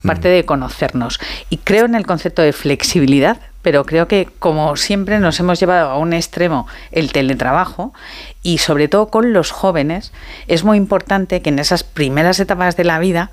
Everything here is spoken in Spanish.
parte de conocernos. Y creo en el concepto de flexibilidad, pero creo que, como siempre, nos hemos llevado a un extremo el teletrabajo, y sobre todo con los jóvenes es muy importante que en esas primeras etapas de la vida